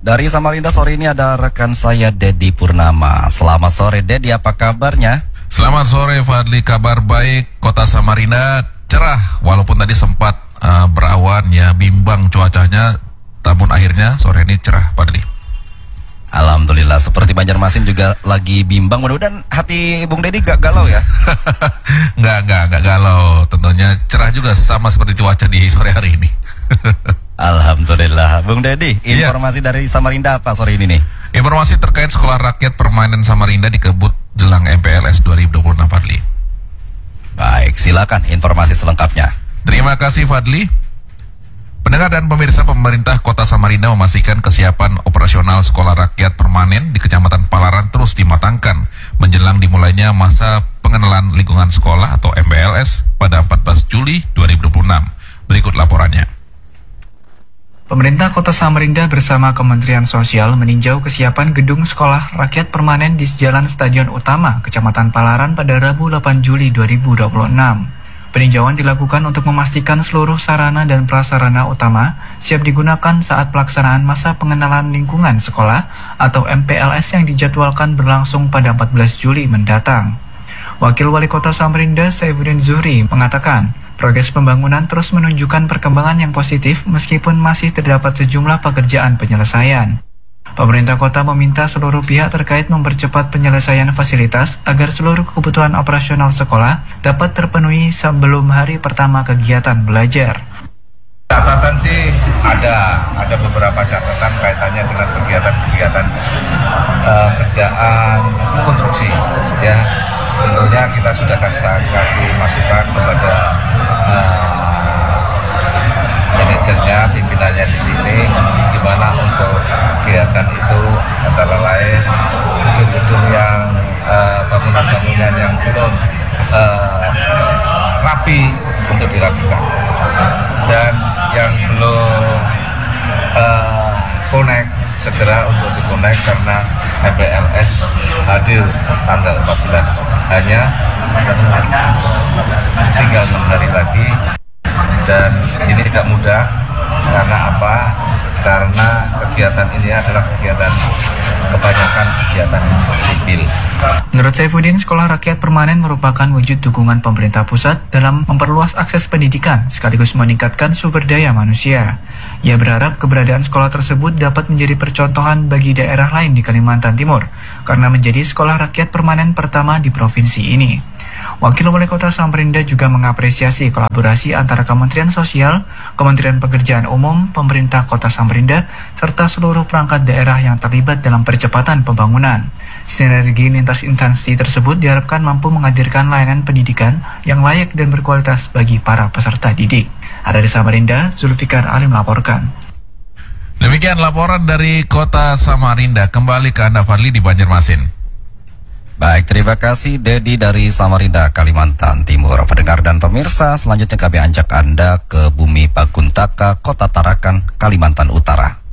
Dari Samarinda sore ini ada rekan saya Dedi Purnama. Selamat sore Dedi, apa kabarnya? Selamat sore Fadli, kabar baik. Kota Samarinda cerah, walaupun tadi sempat berawan ya, bimbang cuacanya, namun akhirnya sore ini cerah Fadli. Alhamdulillah, seperti Banjarmasin juga lagi bimbang. Mudah-mudahan hati Bung Dedi gak galau ya? Nggak galau. Tentunya cerah juga sama seperti cuaca di sore hari ini. Alhamdulillah. Bung Dedi, informasi dari Samarinda apa sore ini nih? Informasi terkait Sekolah Rakyat Permanen Samarinda dikebut jelang MPLS 2026 Fadli. Baik, silakan informasi selengkapnya. Terima kasih Fadli. Pendengar dan pemirsa, pemerintah Kota Samarinda memastikan kesiapan operasional Sekolah Rakyat Permanen di Kecamatan Palaran terus dimatangkan menjelang dimulainya masa pengenalan lingkungan sekolah atau MPLS pada 14 Juli 2026. Berikut laporannya. Pemerintah Kota Samarinda bersama Kementerian Sosial meninjau kesiapan gedung Sekolah Rakyat Permanen di Jalan Stadion Utama, Kecamatan Palaran pada Rabu 8 Juli 2026. Peninjauan dilakukan untuk memastikan seluruh sarana dan prasarana utama siap digunakan saat pelaksanaan masa pengenalan lingkungan sekolah atau MPLS yang dijadwalkan berlangsung pada 14 Juli mendatang. Wakil Wali Kota Samarinda, Saifuddin Zuhri, mengatakan, progres pembangunan terus menunjukkan perkembangan yang positif meskipun masih terdapat sejumlah pekerjaan penyelesaian. Pemerintah kota meminta seluruh pihak terkait mempercepat penyelesaian fasilitas agar seluruh kebutuhan operasional sekolah dapat terpenuhi sebelum hari pertama kegiatan belajar. Catatan sih ada beberapa catatan kaitannya dengan kegiatan-kegiatan kerjaan konstruksi ya. Tentunya kita sudah kasih masukan kepada manajernya, pimpinannya di sini, gimana untuk kegiatan itu antara lain gedung-gedung yang bangunan-bangunan yang belum rapi untuk dirapikan dan yang belum connect segera untuk di-connect karena MPLS hadir tanggal 14, hanya tinggal 6 hari lagi dan ini tidak mudah. Karena apa? Karena kegiatan ini adalah kegiatan kebanyakan kegiatan sipil. Menurut Saifuddin, Sekolah Rakyat Permanen merupakan wujud dukungan pemerintah pusat dalam memperluas akses pendidikan sekaligus meningkatkan sumber daya manusia. Ia berharap keberadaan sekolah tersebut dapat menjadi percontohan bagi daerah lain di Kalimantan Timur karena menjadi sekolah rakyat permanen pertama di provinsi ini. Wakil Wali Kota Samarinda juga mengapresiasi kolaborasi antara Kementerian Sosial, Kementerian Pekerjaan Umum, Pemerintah Kota Samarinda, serta seluruh perangkat daerah yang terlibat dalam percepatan pembangunan. Sinergi lintas instansi tersebut diharapkan mampu menghadirkan layanan pendidikan yang layak dan berkualitas bagi para peserta didik. Ada di Samarinda, Zulfikar Ali melaporkan. Demikian laporan dari Kota Samarinda. Kembali ke Anda Fadli di Banjarmasin. Baik, terima kasih Dedi dari Samarinda, Kalimantan Timur. Pendengar dan pemirsa, selanjutnya kami ajak Anda ke Bumi Paguntaka, Kota Tarakan, Kalimantan Utara.